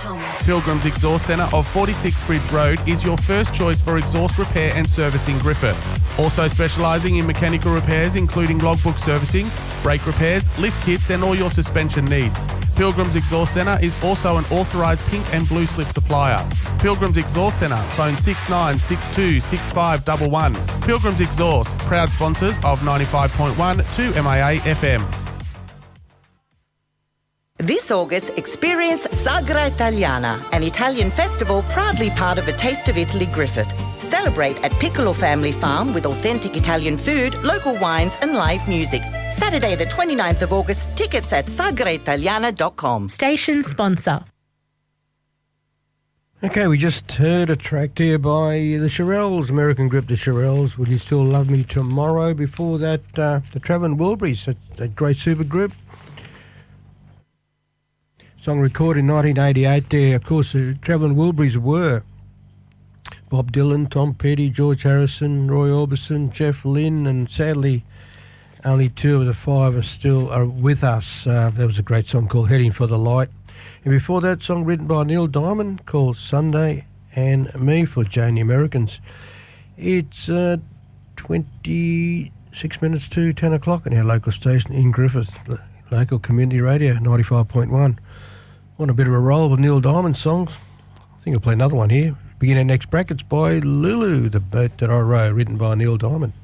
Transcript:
Pilgrim's Exhaust Centre of 46 Bridge Road is your first choice for exhaust repair and service in Griffith. Also specialising in mechanical repairs including logbook servicing, brake repairs, lift kits and all your suspension needs. Pilgrim's Exhaust Centre is also an authorised pink and blue slip supplier. Pilgrim's Exhaust Centre, phone 6962 6511. Pilgrim's Exhaust, proud sponsors of 95.1 to MAA FM. This August, experience Sagra Italiana, an Italian festival proudly part of A Taste of Italy Griffith. Celebrate at Piccolo Family Farm with authentic Italian food, local wines and live music. Saturday the 29th of August, tickets at sagraitaliana.com. Station sponsor. Okay, we just heard a track there by the Shirelles, American group The Shirelles, Will You Still Love Me Tomorrow? Before that, the Travelling Wilburys, that great super group. Song recorded in 1988 there. Of course, the Travelling Wilburys were Bob Dylan, Tom Petty, George Harrison, Roy Orbison, Jeff Lynne, and sadly only two of the five are still with us. That was a great song called Heading for the Light. And before that, song written by Neil Diamond called Sunday and Me for Jane the Americans. It's 26 minutes to 10 o'clock on our local station in Griffith, local community radio, 95.1. On a bit of a roll with Neil Diamond songs. I think I'll play another one here. Begin our next brackets by Lulu, The Boat That I Row, written by Neil Diamond.